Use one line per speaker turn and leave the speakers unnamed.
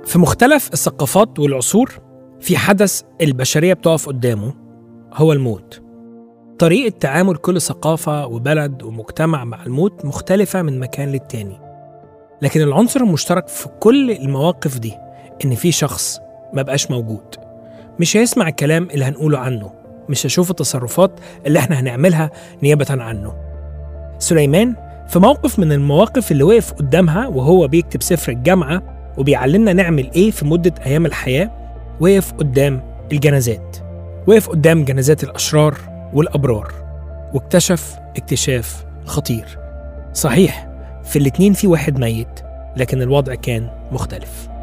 في مختلف الثقافات والعصور في حدث البشرية بتقف قدامه هو الموت. طريقة تعامل كل ثقافة وبلد ومجتمع مع الموت مختلفة من مكان للتاني، لكن العنصر المشترك في كل المواقف دي إن في شخص ما بقاش موجود، مش هيسمع الكلام اللي هنقوله عنه، مش هيشوف التصرفات اللي احنا هنعملها نيابة عنه. سليمان في موقف من المواقف اللي وقف قدامها وهو بيكتب سفر الجامعة وبيعلمنا نعمل ايه في مدة أيام الحياة، وقف قدام الجنازات، وقف قدام جنازات الأشرار والأبرار، واكتشف اكتشاف خطير. صحيح في الاتنين في واحد ميت، لكن الوضع كان مختلف.